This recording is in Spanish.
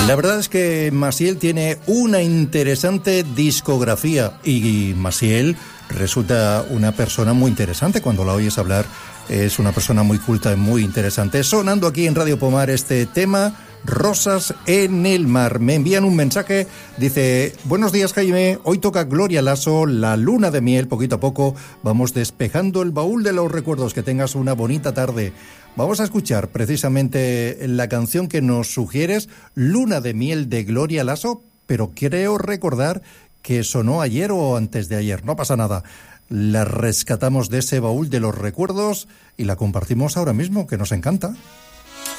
La verdad es que Maciel tiene una interesante discografía y Maciel resulta una persona muy interesante cuando la oyes hablar. Es una persona muy culta y muy interesante. Sonando aquí en Radio Pomar este tema, Rosas en el mar. Me envían un mensaje, dice: buenos días, Jaime, hoy toca Gloria Lasso, La luna de miel. Poquito a poco vamos despejando el baúl de los recuerdos. Que tengas una bonita tarde. Vamos a escuchar precisamente la canción que nos sugieres, Luna de miel de Gloria Lasso, pero creo recordar que sonó ayer o antes de ayer. No pasa nada. La rescatamos de ese baúl de los recuerdos y la compartimos ahora mismo, que nos encanta.